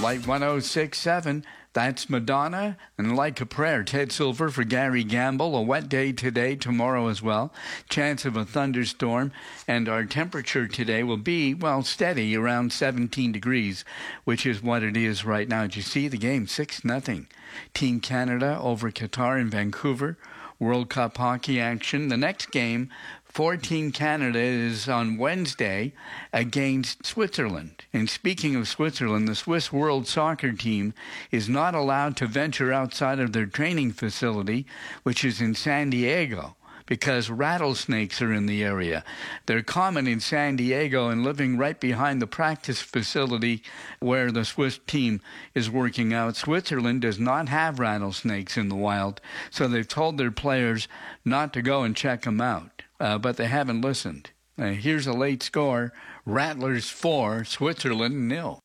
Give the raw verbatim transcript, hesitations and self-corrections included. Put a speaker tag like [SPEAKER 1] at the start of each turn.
[SPEAKER 1] Light one oh six point seven, that's Madonna. And Like a Prayer, Ted Silver for Gary Gamble. A wet day today, tomorrow as well. Chance of a thunderstorm. And our temperature today will be, well, steady, around seventeen degrees, which is what it is right now. Did you see the game? six nothing. Team Canada over Qatar in Vancouver. World Cup hockey action. The next game for Team Canada is on Wednesday against Switzerland. And speaking of Switzerland, the Swiss World Soccer team is not allowed to venture outside of their training facility, which is in San Diego, because rattlesnakes are in the area. They're common in San Diego and living right behind the practice facility where the Swiss team is working out. Switzerland does not have rattlesnakes in the wild, so they've told their players not to go and check them out, uh, but they haven't listened. Uh, here's a late score. Rattlers four, Switzerland nil.